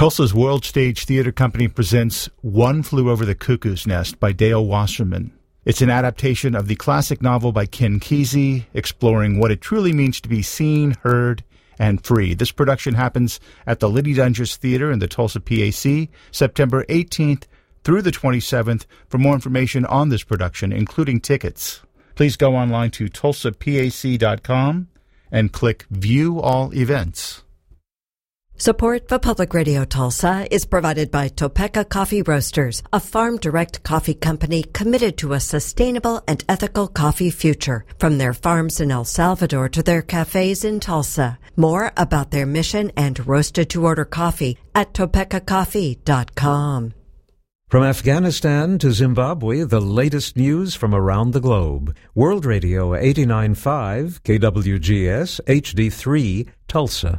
Tulsa's World Stage Theater Company presents One Flew Over the Cuckoo's Nest by Dale Wasserman. It's an adaptation of the classic novel by Ken Kesey, exploring what it truly means to be seen, heard, and free. This production happens at the Liddy Dunges Theater in the Tulsa PAC, September 18th through the 27th. For more information on this production, including tickets, please go online to tulsapac.com and click View All Events. Support for Public Radio Tulsa is provided by Topeka Coffee Roasters, a farm-direct coffee company committed to a sustainable and ethical coffee future. From their farms in El Salvador to their cafes in Tulsa. More about their mission and roasted-to-order coffee at topekacoffee.com. From Afghanistan to Zimbabwe, the latest news from around the globe. World Radio 89.5, KWGS, HD3, Tulsa.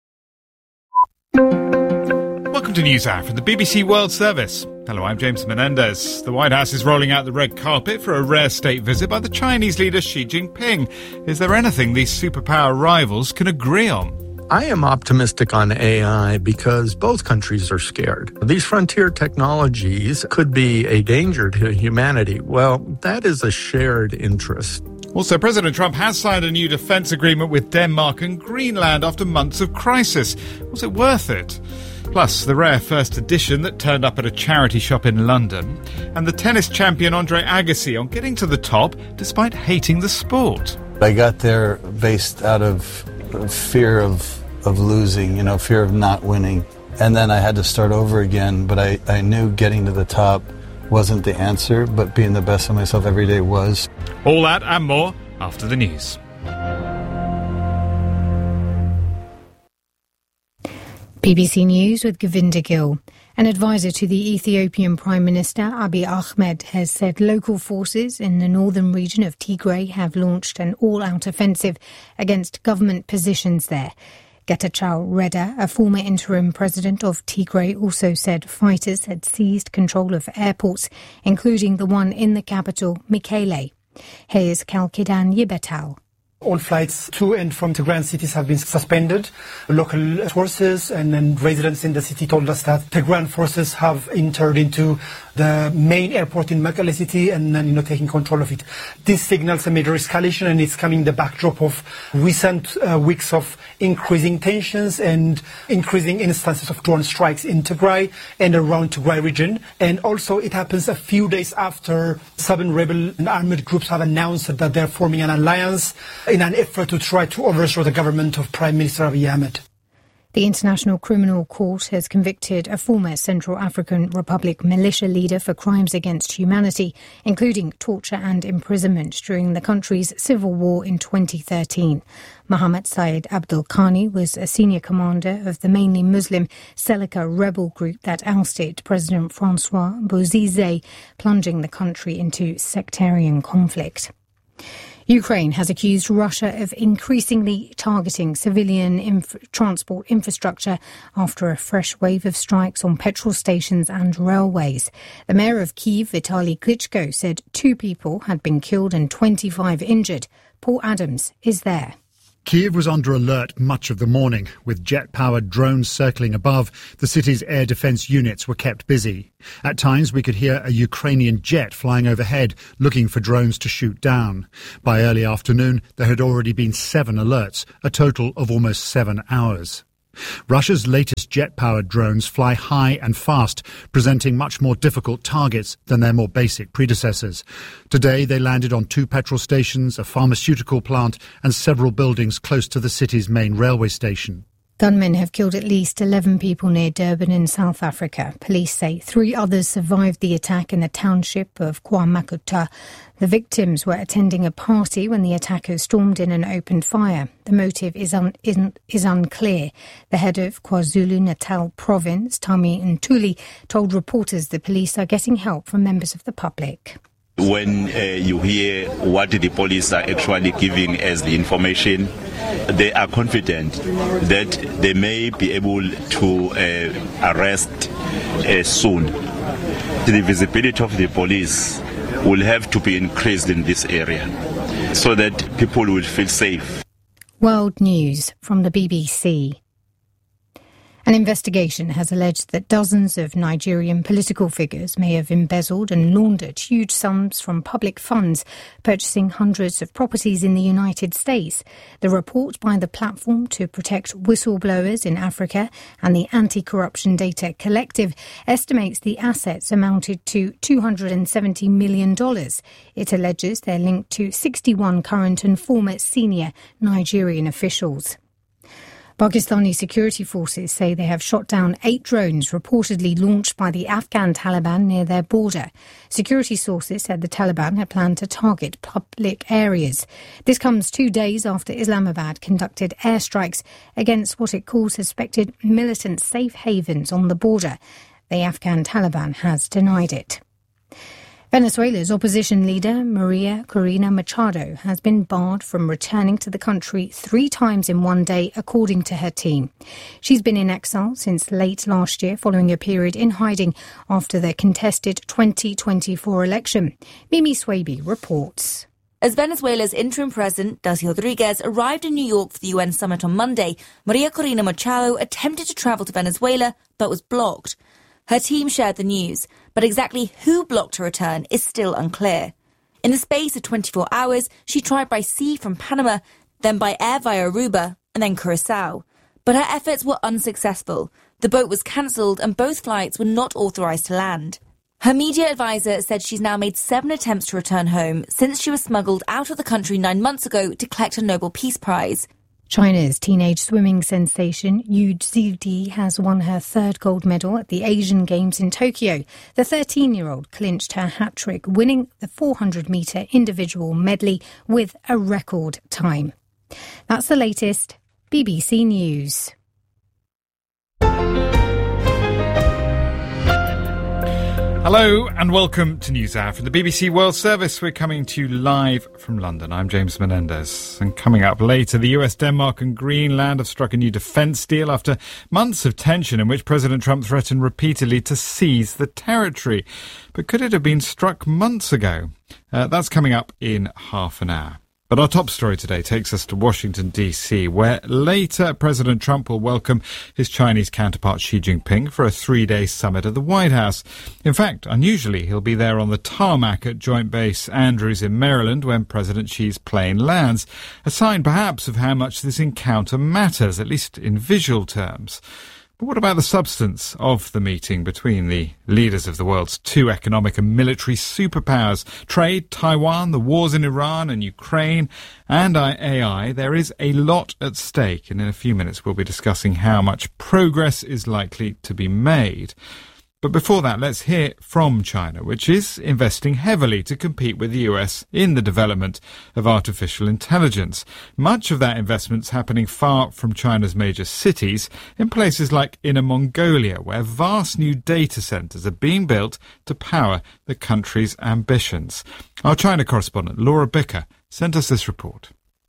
Welcome to NewsHour from the BBC World Service. Hello, I'm James Menendez. The White House is rolling out the red carpet for a rare state visit by the Chinese leader Xi Jinping. Is there anything these superpower rivals can agree on? I am optimistic on AI because both countries are scared. These frontier technologies could be a danger to humanity. Well, that is a shared interest. Also, President Trump has signed a new defence agreement with Denmark and Greenland after months of crisis. Was it worth it? Plus, the rare first edition that turned up at a charity shop in London, and the tennis champion Andre Agassi on getting to the top despite hating the sport. I got there based out of fear of losing, fear of not winning. And then I had to start over again, but I knew getting to the top wasn't the answer, but being the best of myself every day was. All that and more after the news. BBC News with Govinda Gill. An advisor to the Ethiopian Prime Minister Abiy Ahmed has said local forces in the northern region of Tigray have launched an all-out offensive against government positions there. Getachew Reda, a former interim president of Tigray, also said fighters had seized control of airports, including the one in the capital, Mekele. Here's Kalkidan Yibetal. All flights to and from Tigrayan cities have been suspended. Local forces and residents in the city told us that Tigrayan forces have entered into the main airport in Mekele city and taking control of it. This signals a major escalation, and it's coming the backdrop of recent weeks of increasing tensions and increasing instances of drone strikes in Tigray and around Tigray region. And also it happens a few days after 7 rebel and armed groups have announced that they're forming an alliance in an effort to try to overthrow the government of Prime Minister Abiy Ahmed. The International Criminal Court has convicted a former Central African Republic militia leader for crimes against humanity, including torture and imprisonment during the country's civil war in 2013. Mohammed Said Abdul Khani was a senior commander of the mainly Muslim Seleka rebel group that ousted President Francois Bozize, plunging the country into sectarian conflict. Ukraine has accused Russia of increasingly targeting civilian transport infrastructure after a fresh wave of strikes on petrol stations and railways. The mayor of Kyiv, Vitaly Klitschko, said 2 people had been killed and 25 injured. Paul Adams is there. Kyiv was under alert much of the morning. With jet-powered drones circling above, the city's air defence units were kept busy. At times, we could hear a Ukrainian jet flying overhead, looking for drones to shoot down. By early afternoon, there had already been 7 alerts, a total of almost 7 hours. Russia's latest jet-powered drones fly high and fast, presenting much more difficult targets than their more basic predecessors. Today, they landed on 2 petrol stations, a pharmaceutical plant, and several buildings close to the city's main railway station. Gunmen have killed at least 11 people near Durban in South Africa. Police say 3 others survived the attack in the township of KwaMakuta. The victims were attending a party when the attackers stormed in and opened fire. The motive is unclear. The head of KwaZulu-Natal province, Tami Ntuli, told reporters the police are getting help from members of the public. When you hear what the police are actually giving as the information, they are confident that they may be able to arrest soon. The visibility of the police will have to be increased in this area so that people will feel safe. World News from the BBC. An investigation has alleged that dozens of Nigerian political figures may have embezzled and laundered huge sums from public funds, purchasing hundreds of properties in the United States. The report by the Platform to Protect Whistleblowers in Africa and the Anti-Corruption Data Collective estimates the assets amounted to $270 million. It alleges they're linked to 61 current and former senior Nigerian officials. Pakistani security forces say they have shot down 8 drones reportedly launched by the Afghan Taliban near their border. Security sources said the Taliban had planned to target public areas. This comes 2 days after Islamabad conducted airstrikes against what it calls suspected militant safe havens on the border. The Afghan Taliban has denied it. Venezuela's opposition leader, Maria Corina Machado, has been barred from returning to the country 3 times in one day, according to her team. She's been in exile since late last year, following a period in hiding after the contested 2024 election. Mimi Swaby reports. As Venezuela's interim president, Delcy Rodriguez, arrived in New York for the UN summit on Monday, Maria Corina Machado attempted to travel to Venezuela but was blocked. Her team shared the news, but exactly who blocked her return is still unclear. In the space of 24 hours, she tried by sea from Panama, then by air via Aruba, and then Curacao. But her efforts were unsuccessful. The boat was cancelled and both flights were not authorised to land. Her media advisor said she's now made 7 attempts to return home since she was smuggled out of the country 9 months ago to collect a Nobel Peace Prize. China's teenage swimming sensation Yu Zhidi has won her 3rd gold medal at the Asian Games in Tokyo. The 13-year-old clinched her hat-trick, winning the 400-metre individual medley with a record time. That's the latest. BBC News. Hello and welcome to NewsHour from the BBC World Service. We're coming to you live from London. I'm James Menendez. And coming up later, the US, Denmark and Greenland have struck a new defence deal after months of tension in which President Trump threatened repeatedly to seize the territory. But could it have been struck months ago? That's coming up in half an hour. But our top story today takes us to Washington, D.C., where later President Trump will welcome his Chinese counterpart Xi Jinping for a 3-day summit at the White House. In fact, unusually, he'll be there on the tarmac at Joint Base Andrews in Maryland when President Xi's plane lands, a sign perhaps of how much this encounter matters, at least in visual terms. But what about the substance of the meeting between the leaders of the world's 2 economic and military superpowers? Trade, Taiwan, the wars in Iran and Ukraine, and AI. There is a lot at stake, and in a few minutes we'll be discussing how much progress is likely to be made. But before that, let's hear from China, which is investing heavily to compete with the US in the development of artificial intelligence. Much of that investment's happening far from China's major cities, in places like Inner Mongolia, where vast new data centres are being built to power the country's ambitions. Our China correspondent, Laura Bicker, sent us this report.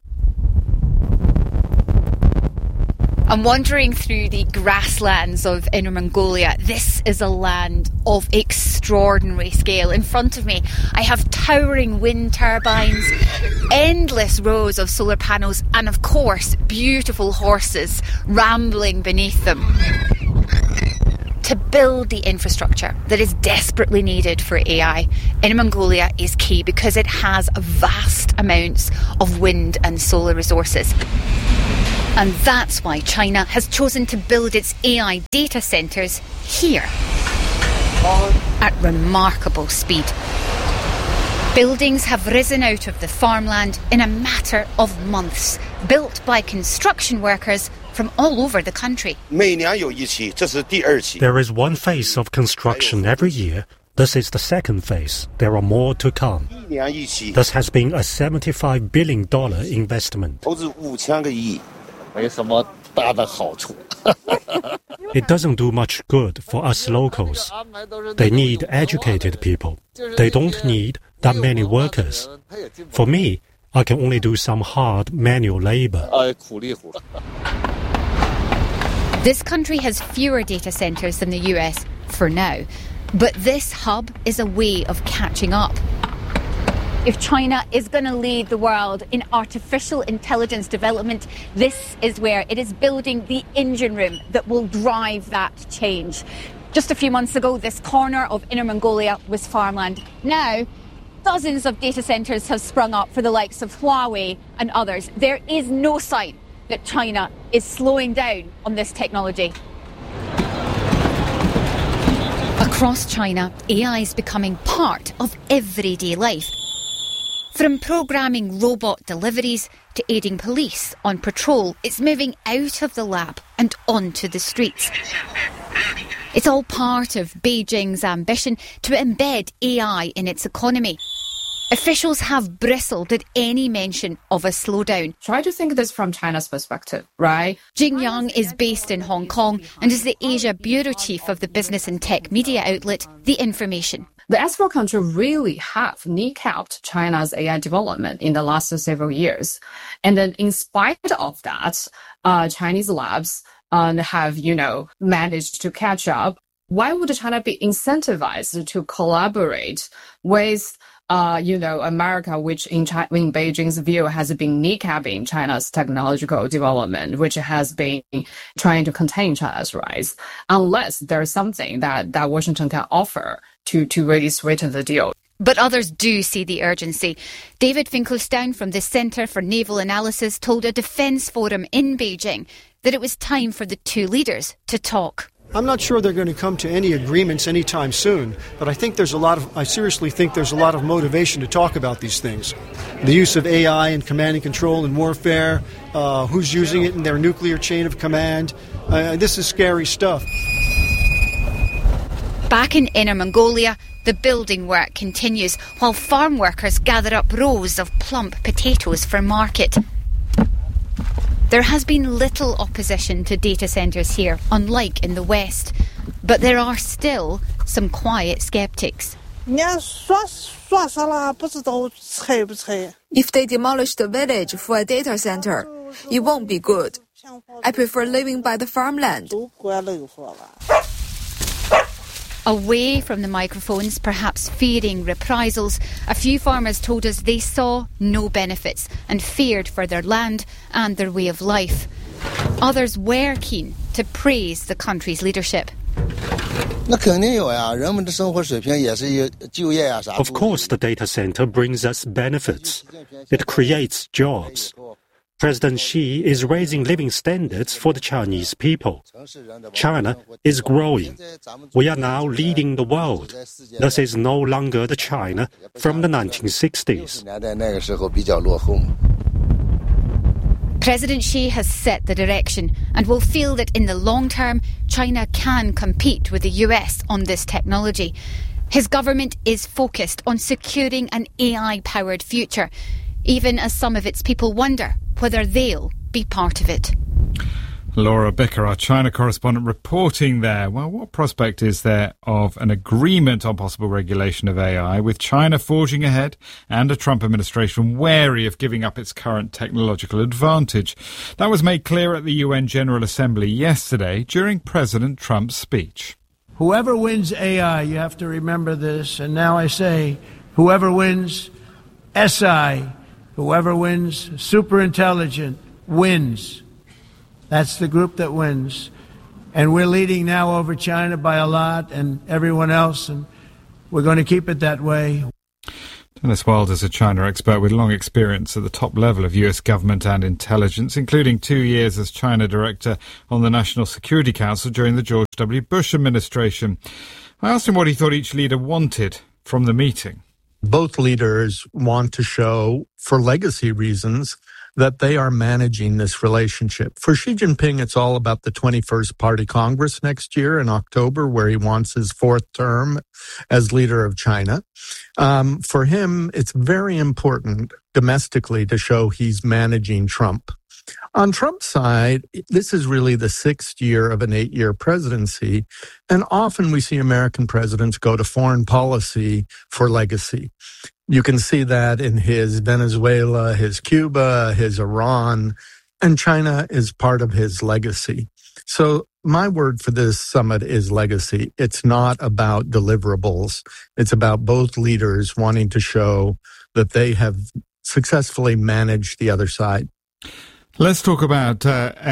I'm wandering through the grasslands of Inner Mongolia. This is a land of extraordinary scale. In front of me, I have towering wind turbines, endless rows of solar panels, and of course, beautiful horses rambling beneath them. To build the infrastructure that is desperately needed for AI, Inner Mongolia is key because it has vast amounts of wind and solar resources. And that's why China has chosen to build its AI data centres here, at remarkable speed. Buildings have risen out of the farmland in a matter of months, built by construction workers from all over the country. There is one phase of construction every year. This is the second phase. There are more to come. This has been a $75 billion investment. It doesn't do much good for us locals. They need educated people. They don't need that many workers. For me, I can only do some hard manual labor. This country has fewer data centres than the US for now, but this hub is a way of catching up. If China is going to lead the world in artificial intelligence development, this is where it is building the engine room that will drive that change. Just a few months ago, this corner of Inner Mongolia was farmland. Now, dozens of data centres have sprung up for the likes of Huawei and others. There is no sign that China is slowing down on this technology. Across China, AI is becoming part of everyday life. From programming robot deliveries to aiding police on patrol, it's moving out of the lab and onto the streets. It's all part of Beijing's ambition to embed AI in its economy. Officials have bristled at any mention of a slowdown. Try to think this from China's perspective, right? Jing Yang is based in Hong Kong and is the Asia bureau chief of the business and tech media outlet The Information. The S4 country really have kneecapped China's AI development in the last several years. And then in spite of that, Chinese labs have, managed to catch up. Why would China be incentivized to collaborate with America, which in Beijing's view has been kneecapping China's technological development, which has been trying to contain China's rise, unless there's something that Washington can offer to really sweeten the deal. But others do see the urgency. David Finkelstein from the Centre for Naval Analysis told a defence forum in Beijing that it was time for the two leaders to talk. I'm not sure they're going to come to any agreements anytime soon, but I seriously think there's a lot of motivation to talk about these things. The use of AI in command and control in warfare, who's using it in their nuclear chain of command. This is scary stuff. Back in Inner Mongolia, the building work continues while farm workers gather up rows of plump potatoes for market. There has been little opposition to data centres here, unlike in the West. But there are still some quiet sceptics. If they demolish the village for a data centre, it won't be good. I prefer living by the farmland. Away from the microphones, perhaps fearing reprisals, a few farmers told us they saw no benefits and feared for their land and their way of life. Others were keen to praise the country's leadership. Of course, the data center brings us benefits. It creates jobs. President Xi is raising living standards for the Chinese people. China is growing. We are now leading the world. This is no longer the China from the 1960s. President Xi has set the direction and will feel that in the long term, China can compete with the US on this technology. His government is focused on securing an AI-powered future, even as some of its people wonder whether they'll be part of it. Laura Bicker, our China correspondent, reporting there. Well, what prospect is there of an agreement on possible regulation of AI, with China forging ahead and a Trump administration wary of giving up its current technological advantage? That was made clear at the UN General Assembly yesterday during President Trump's speech. Whoever wins AI, you have to remember this, and now I say, whoever wins SI, whoever wins superintelligent, wins. That's the group that wins. And we're leading now over China by a lot and everyone else, and we're going to keep it that way. Dennis Wild is a China expert with long experience at the top level of US government and intelligence, including 2 years as China director on the National Security Council during the George W. Bush administration. I asked him what he thought each leader wanted from the meeting. Both leaders want to show, for legacy reasons, that they are managing this relationship. For Xi Jinping, it's all about the 21st Party Congress next year in October, where he wants his fourth term as leader of China. For him, it's very important domestically to show he's managing Trump. On Trump's side, this is really the 6th year of an 8-year presidency, and often we see American presidents go to foreign policy for legacy. You can see that in his Venezuela, his Cuba, his Iran, and China is part of his legacy. So my word for this summit is legacy. It's not about deliverables. It's about both leaders wanting to show that they have successfully managed the other side. Let's talk about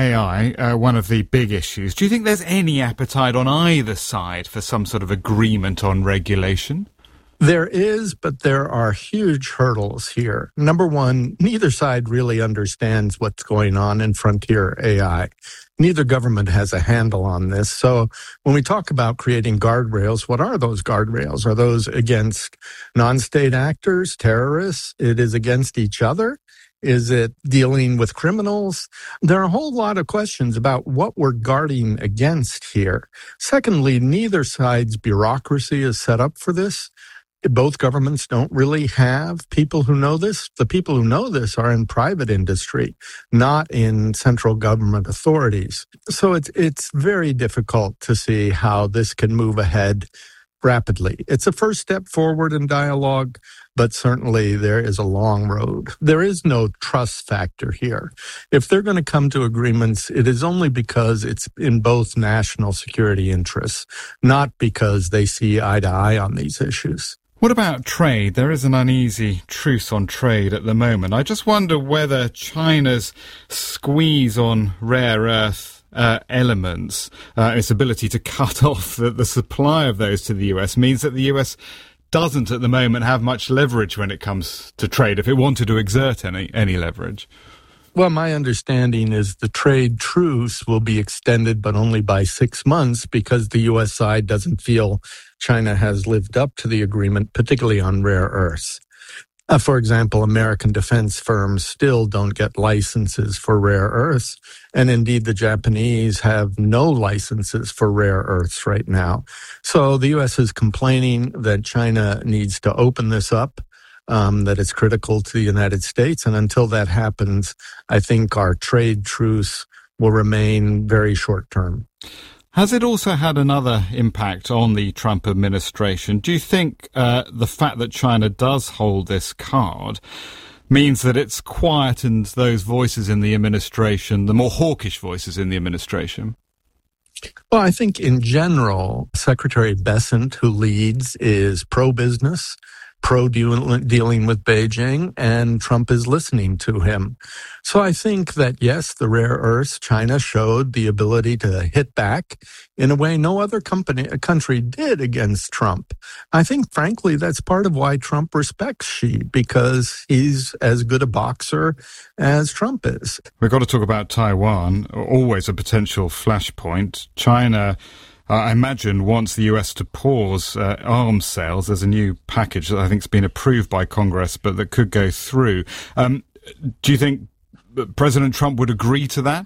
AI, one of the big issues. Do you think there's any appetite on either side for some sort of agreement on regulation? There is, but there are huge hurdles here. Number one, neither side really understands what's going on in frontier AI. Neither government has a handle on this. So when we talk about creating guardrails, what are those guardrails? Are those against non-state actors, terrorists? It is against each other? Is it dealing with criminals? There are a whole lot of questions about what we're guarding against here. Secondly, neither side's bureaucracy is set up for this. Both governments don't really have people who know this. The people who know this are in private industry, not in central government authorities. So it's very difficult to see how this can move ahead rapidly. It's a first step forward in dialogue, but certainly there is a long road. There is no trust factor here. If they're going to come to agreements, it is only because it's in both national security interests, not because they see eye to eye on these issues. What about trade? There is an uneasy truce on trade at the moment. I just wonder whether China's squeeze on rare earth elements, its ability to cut off the supply of those to the US, means that the US doesn't at the moment have much leverage when it comes to trade, if it wanted to exert any leverage. Well, my understanding is the trade truce will be extended, but only by 6 months, because the U.S. side doesn't feel China has lived up to the agreement, particularly on rare earths. For example, American defense firms still don't get licenses for rare earths, and indeed the Japanese have no licenses for rare earths right now. So the U.S. is complaining that China needs to open this up, that it's critical to the United States. And until that happens, I think our trade truce will remain very short term. Has it also had another impact on the Trump administration? Do you think the fact that China does hold this card means that it's quietened those voices in the administration, the more hawkish voices in the administration? Well, I think in general, Secretary Bessent, who leads, is pro-business, pro-dealing with Beijing, and Trump is listening to him. So I think that, yes, the rare earths, China showed the ability to hit back in a way no other country did against Trump. I think, frankly, that's part of why Trump respects Xi, because he's as good a boxer as Trump is. We've got to talk about Taiwan, always a potential flashpoint. China, I imagine, wants the US to pause arms sales. There's a new package that I think has been approved by Congress, but that could go through. Do you think President Trump would agree to that?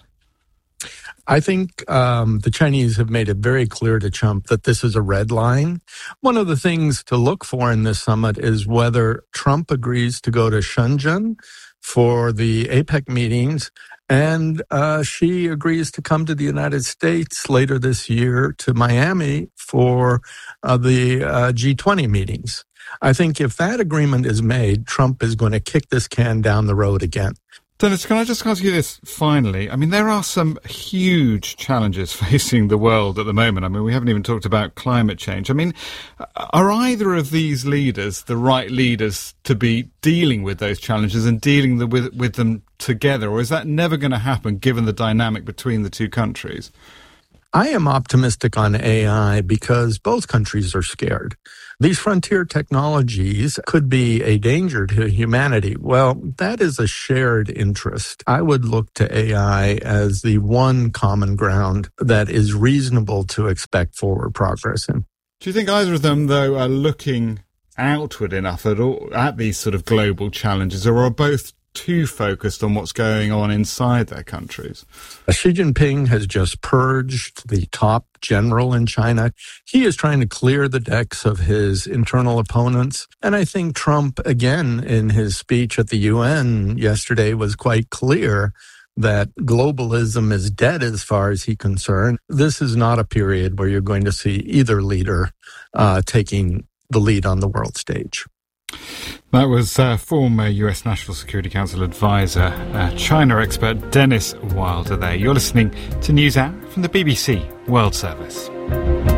I think the Chinese have made it very clear to Trump that this is a red line. One of the things to look for in this summit is whether Trump agrees to go to Shenzhen for the APEC meetings, and Xi agrees to come to the United States later this year to Miami for the G20 meetings. I think if that agreement is made, Trump is going to kick this can down the road again. Dennis, can I just ask you this finally? I mean, there are some huge challenges facing the world at the moment. I mean, we haven't even talked about climate change. I mean, are either of these leaders the right leaders to be dealing with those challenges and dealing with them together? Or is that never going to happen given the dynamic between the two countries? I am optimistic on AI because both countries are scared. These frontier technologies could be a danger to humanity. Well, that is a shared interest. I would look to AI as the one common ground that is reasonable to expect forward progress in. Do you think either of them, though, are looking outward enough at these sort of global challenges, or are both too focused on what's going on inside their countries? Xi Jinping has just purged the top general in China. He is trying to clear the decks of his internal opponents. And I think Trump, again, in his speech at the UN yesterday, was quite clear that globalism is dead as far as he's concerned. This is not a period where you're going to see either leader taking the lead on the world stage. That was former US National Security Council advisor, China expert Dennis Wilder there. You're listening to NewsHour from the BBC World Service.